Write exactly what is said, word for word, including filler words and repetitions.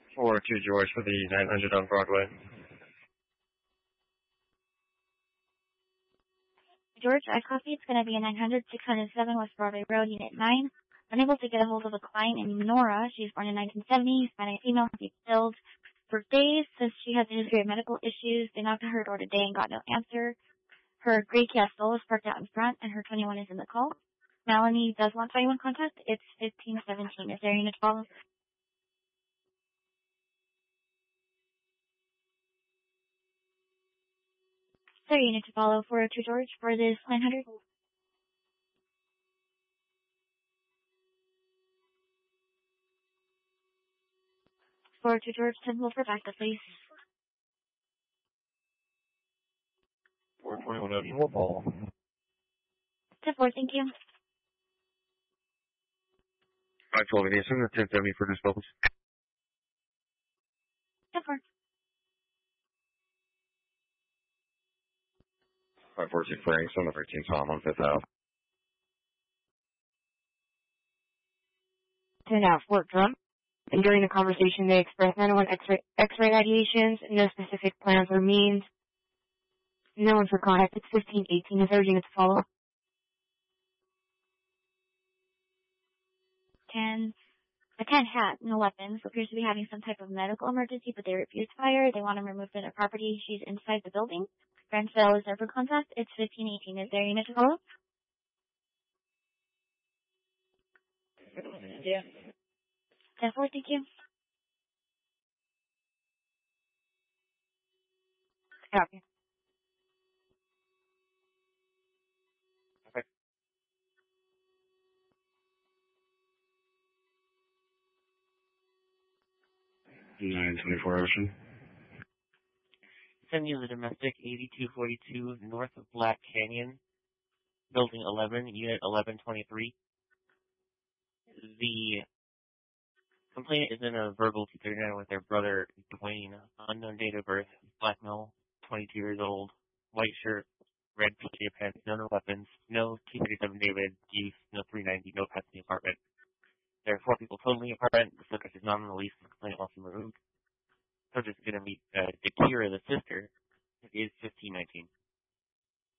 four two George for the nine hundred on Broadway. George, I copy. It's going to be a nine hundred, six oh seven West Broadway Road, Unit nine. Unable to get a hold of a client named Nora. She's born in nineteen seventy, Hispanic female, filled for days. Says she has a history of medical issues. They knocked on her door today and got no answer. Her gray Kia Soul is parked out in front, and her twenty-one is in the call. Melanie does want anyone contact. It's fifteen seventeen. Is there a unit to follow? Is there a unit to follow for two George for this nine hundred? For two George, Temple for backup, please. four twenty-one Ocean will follow. ten four, thank you. five twelve Edison, ten seventy for dispose. ten four. five four six Franks on the thirteenth Tom on Fifth Ave. ten out Fort Drum. And during the conversation, they expressed nine oh one X-ray, X-ray ideations, no specific plans or means. No one for contact. It's fifteen eighteen. Is there a unit to follow? ten. A ten hat, no weapons. Appears to be having some type of medical emergency, but they refuse fire. They want him removed from their property. She's inside the building. Granville is there for contact. It's fifteen eighteen. Is there a unit to follow? Yeah. ten four, thank you. Copy. Okay. nine twenty-four Ocean. Send you the domestic eighty-two forty-two north of Black Canyon, building eleven, unit eleven twenty-three. The complainant is in a verbal two thirty-nine with their brother, Dwayne, unknown date of birth, black male, twenty-two years old, white shirt, red P J pants, no no weapons, no T thirty-seven David use, no three ninety, no pets in the apartment. There are four people total in the apartment. The subject is not on the lease. The complainant wants to removed. Subject is going to meet uh, Dakira, the sister. It is fifteen nineteen.